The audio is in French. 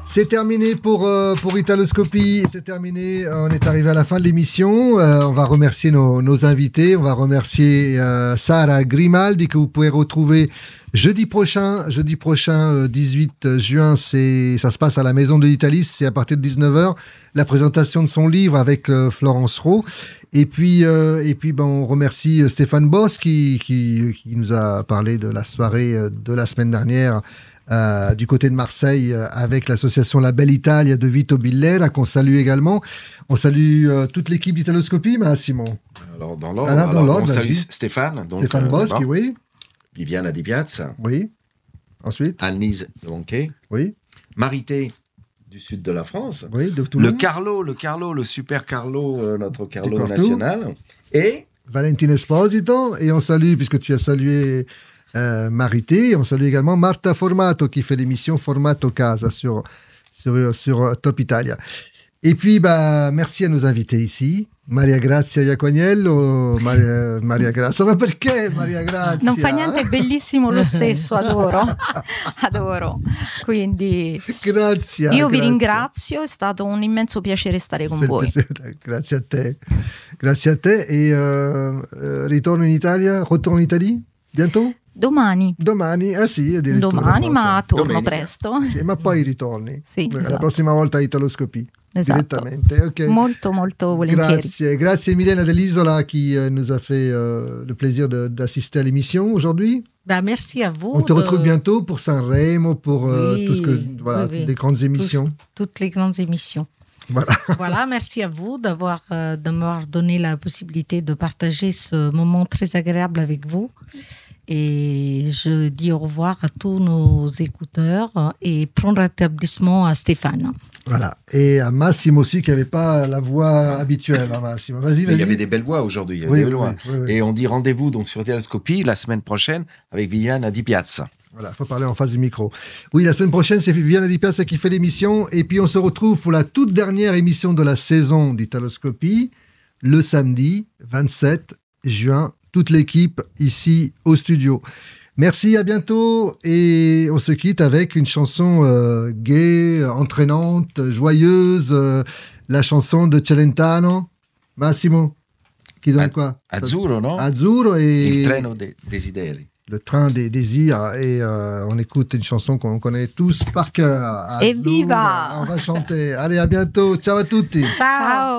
C'est terminé pour Italoscopie, c'est terminé, on est arrivé à la fin de l'émission, on va remercier nos invités, on va remercier Sara Grimaldi que vous pouvez retrouver jeudi prochain 18 juin, ça se passe à la Maison de l'Italie, c'est à partir de 19h, la présentation de son livre avec Florence Rowe. Et puis on remercie Stéphane Boss qui nous a parlé de la soirée de la semaine dernière du côté de Marseille avec l'association La Belle Italia de Vito Billera qu'on salue également. On salue toute l'équipe d'Italoscopie, Massimo. Alors dans l'ordre, on salue Stéphane Boss, oui. Viviana Di Piazza. Oui. Ensuite Annelise Lonquet. Oui. Marité du sud de la France. Oui, de Toulon. Le super Carlo, notre Carlo national. Et Valentin Esposito. Et on salue, puisque tu as salué Marité, on salue également Marta Formato qui fait l'émission Formato Casa sur Top Italia. Et puis, merci à nos invités ici. Maria Grazia Iacognello, Maria Grazia, ma perché Maria Grazia? Non fa niente, è bellissimo lo stesso, adoro. Quindi grazie. Io vi ringrazio, è stato un immenso piacere stare con voi. Grazie a te. E retourne in Italie bientôt? Domani, sì, addirittura. Domani, ma torno presto. Sì, ma poi ritorni. Sì, la esatto. prossima volta a Italoscopie. Esatto. Direttamente. Okay. Molto, molto volentieri. Grazie Milena Dell'Isola qui nous a fait le plaisir d'assister à l'émission aujourd'hui. Merci à vous. On te retrouve bientôt pour Sanremo, pour tout ce que des grandes émissions. Toutes les grandes émissions. Voilà, merci à vous de m'avoir donné la possibilité de partager ce moment très agréable avec vous. Et je dis au revoir à tous nos écouteurs et prendre rétablissement à Stéphane. Voilà. Et à Massimo aussi, qui n'avait pas la voix habituelle. Massimo, vas-y. Il y avait des belles voix aujourd'hui. Oui. Et on dit rendez-vous donc sur Italoscopie la semaine prochaine avec Viviana Di Piazza. Voilà, il faut parler en face du micro. Oui, la semaine prochaine, c'est Viviana Di Piazza qui fait l'émission. Et puis, on se retrouve pour la toute dernière émission de la saison d'Italoscopie, le samedi 27 juin. Toute l'équipe ici au studio. Merci, à bientôt. Et on se quitte avec une chanson gaie, entraînante, joyeuse. La chanson de Celentano. Massimo, qui donne quoi? Azzurro, non? Azzurro et... Il treno dei desideri. Le train des désirs. Et on écoute une chanson qu'on connaît tous par cœur. Evviva! On va chanter. Allez, à bientôt. Ciao à tutti. Ciao!